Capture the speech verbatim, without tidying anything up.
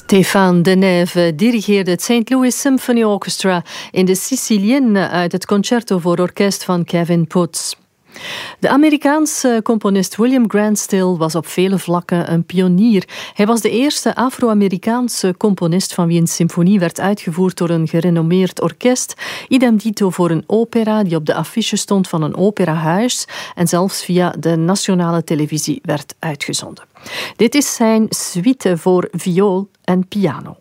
Stéphane Denève dirigeerde het Saint Louis Symphony Orchestra in de Sicilienne uit het concerto voor orkest van Kevin Putz. De Amerikaanse componist William Grant Still was op vele vlakken een pionier. Hij was de eerste Afro-Amerikaanse componist van wie een symfonie werd uitgevoerd door een gerenommeerd orkest. Idem dito voor een opera die op de affiche stond van een operahuis en zelfs via de nationale televisie werd uitgezonden. Dit is zijn suite voor viool en piano.